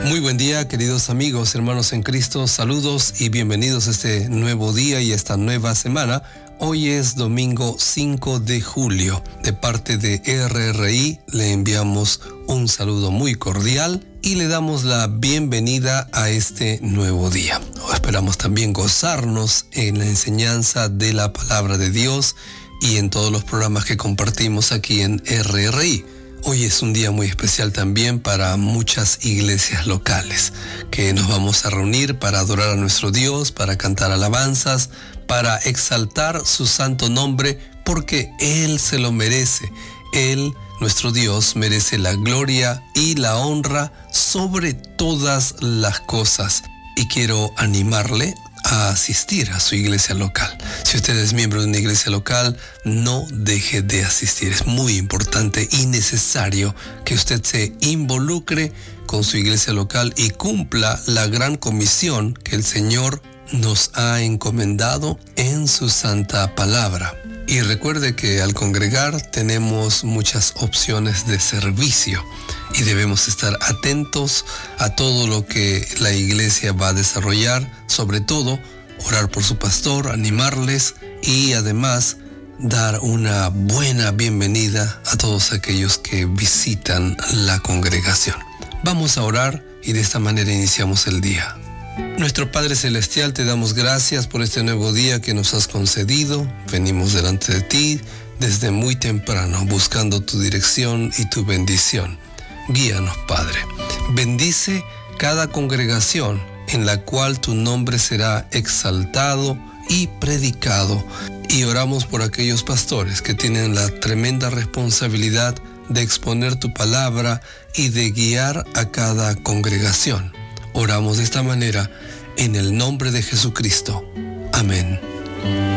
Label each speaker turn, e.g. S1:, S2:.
S1: Muy buen día, queridos amigos, hermanos en Cristo, saludos y bienvenidos a este nuevo día y esta nueva semana. Hoy es domingo 5 de julio. De parte de RRI le enviamos un saludo muy cordial y le damos la bienvenida a este nuevo día. Esperamos también gozarnos en la enseñanza de la palabra de Dios y en todos los programas que compartimos aquí en RRI. Hoy es un día muy especial también para muchas iglesias locales, que nos vamos a reunir para adorar a nuestro Dios, para cantar alabanzas, para exaltar su santo nombre, porque Él se lo merece. Él, nuestro Dios, merece la gloria y la honra sobre todas las cosas. Y quiero animarle a asistir a su iglesia local. Si usted es miembro de una iglesia local, no deje de asistir. Es muy importante y necesario que usted se involucre con su iglesia local y cumpla la gran comisión que el Señor nos ha encomendado en su santa palabra. Y recuerde que al congregar tenemos muchas opciones de servicio y debemos estar atentos a todo lo que la iglesia va a desarrollar, sobre todo orar por su pastor, animarles y además dar una buena bienvenida a todos aquellos que visitan la congregación. Vamos a orar y de esta manera iniciamos el día. Nuestro Padre Celestial, te damos gracias por este nuevo día que nos has concedido. Venimos delante de ti desde muy temprano buscando tu dirección y tu bendición. Guíanos, Padre. Bendice cada congregación en la cual tu nombre será exaltado y predicado. Y oramos por aquellos pastores que tienen la tremenda responsabilidad de exponer tu palabra y de guiar a cada congregación. Oramos de esta manera en el nombre de Jesucristo. Amén.